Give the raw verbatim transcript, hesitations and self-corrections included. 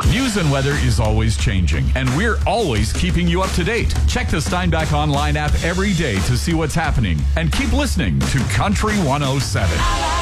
News and weather is always changing, and we're always keeping you up to date. Check the Steinbach Online app every day to see what's happening, and keep listening to Country one oh seven.